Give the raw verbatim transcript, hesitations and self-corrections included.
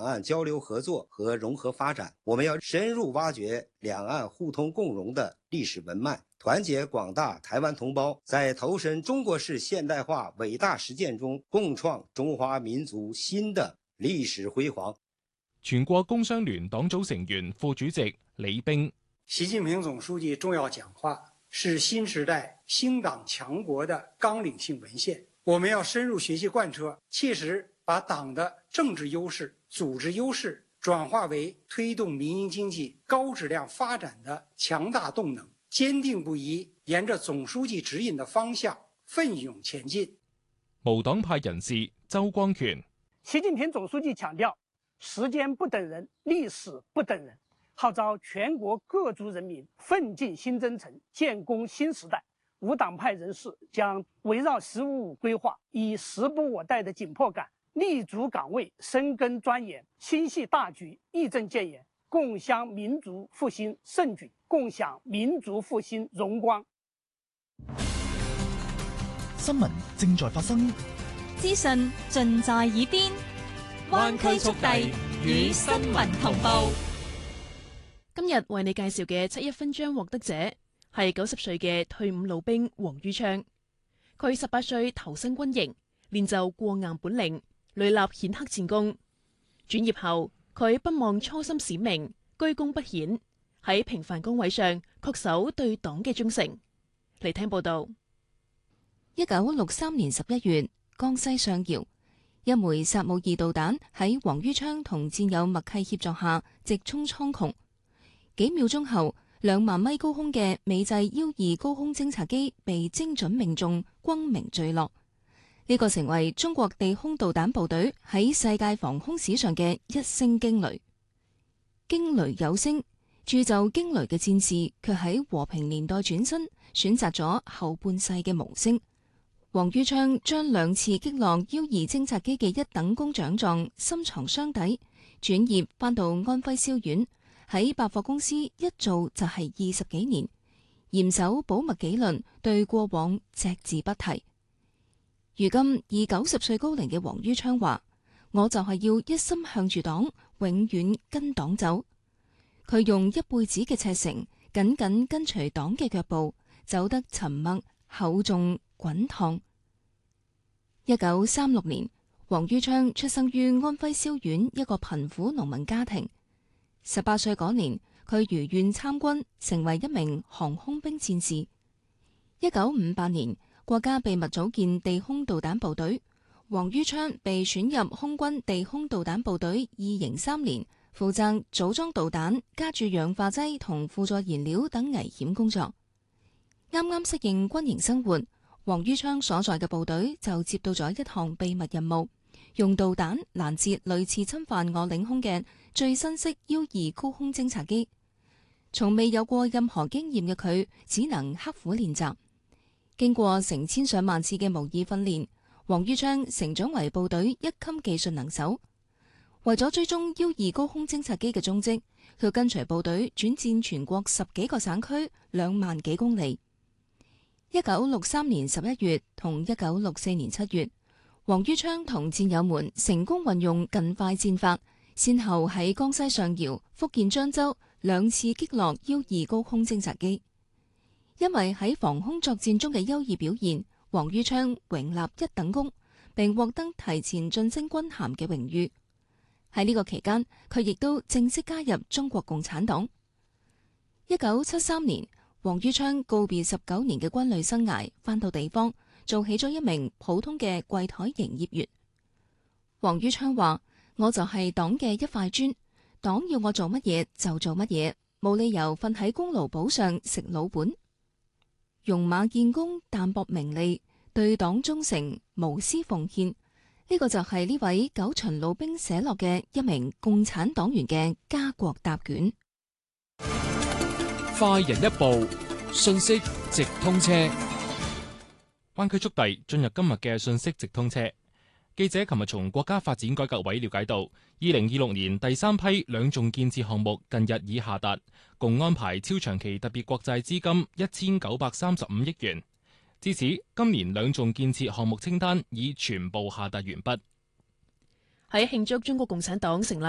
岸交流合作和融合发展。我们要深入挖掘两岸互通共荣的历史文脉，团结广大台湾同胞，在投身中国式现代化伟大实践中，共創中華民族新的歷史輝煌。 全國工商聯黨組成員、副主席李冰。 習近平總書記重要講話是新時代興黨強國的綱領性文獻，我們要深入學習貫徹，切實把黨的政治優勢、組織優勢轉化為推動民營經濟高質量發展的強大動能，堅定不移沿着總書記指引的方向奮勇前進。 無黨派人士周光權。 習近平總書記強調，時間不等人，歷史不等人，號召全國各族人民奮進新征程，建功新時代。無黨派人士將圍繞“十五五”規劃，以時不我待的緊迫感，立足崗位，深耕鑽研，心繫大局，義正見言，共襄民族復興盛舉，共享民族復興榮光。 新聞正在發生， 資訊盡在耳邊，灣區速遞與新聞同步。 今日為你介紹嘅七一勳章獲得者係九十歲嘅退伍老兵黃于昌。佢十八歲投身軍營，練就過硬本領，屢立顯赫戰功。轉業後，佢不忘初心使命，居功不顯，喺平凡崗位上恪守對黨嘅忠誠。嚟聽報道。 一九六三年十一月，江西上饒，一枚薩姆二導彈喺黃于昌同戰友默契協助下直衝蒼穹。幾秒鐘後，兩萬米高空嘅美製 U 二高空偵察機被精準命中，轟鳴墜落。呢個成為中國地空導彈部隊喺世界防空史上嘅一聲驚雷。驚雷有聲，鑄就驚雷嘅戰士卻喺和平年代轉身，選擇咗後半世嘅無聲。黃于昌將兩次擊落 U 二偵察機嘅一等功獎狀深藏箱底，轉業返到安徽蕭縣。喺百貨公司一做就係二十幾年，嚴守保密紀律，對過往隻字不提。如今以九十歲高齡嘅黃于昌話：我就係要一心向住黨，永遠跟黨走。佢用一輩子嘅赤誠，緊緊跟隨黨嘅腳步，走得沉默、厚重、滾燙。一九三六年，黃于昌出生於安徽蕭縣一個貧苦農民家庭。十八歲嗰年，佢如願參軍，成為一名航空兵戰士。一九五八年，國家秘密組建地空導彈部隊，黃于昌被選入空軍地空導彈部隊二營三連，負責組裝導彈、加注氧化劑同輔助燃料等危險工作。啱啱適應軍營生活，黃于昌所在嘅部隊就接到咗一項秘密任務，用導彈攔截類似侵犯我領空嘅最新式 U 二高空偵察機。從未有過任何經驗嘅佢，只能刻苦練習。經過成千上萬次嘅模擬訓練，黃于昌成長為部隊一級技術能手。為咗追蹤 U 二高空偵察機嘅蹤跡，佢跟隨部隊轉戰全國十幾個省區，兩萬幾公里。一九六三年十一月同一九六四年七月，黃于昌同戰友們成功運用近快戰法，先後喺江西上饒、福建漳州兩次擊落 U 二高空偵察機。因為喺防空作戰中嘅優異表現，黃于昌榮立一等功，並獲得提前晉升軍銜嘅榮譽。喺呢個期間，佢亦都正式加入中國共產黨。一九七三年，黃于昌告別十九年嘅軍旅生涯，返到地方做起咗一名普通嘅櫃台營業員。黃于昌話：我就係黨嘅一塊磚，黨要我做乜嘢就做乜嘢，冇理由瞓喺功勞簿上食老本。戎馬建功，淡泊名利，對黨忠誠，無私奉獻，呢、這個就係呢位九旬老兵寫落嘅一名共產黨員嘅家國答卷。 快人一步，信息直通車。灣區速遞進入今日嘅信息直通車。記者琴日從國家發展改革委了解到，二零二六年第三批兩重建設項目近日已下達，共安排超長期特別國債資金一千九百三十五億元。至此，今年兩重建設項目清單已全部下達完畢。 喺慶祝中國共產黨成立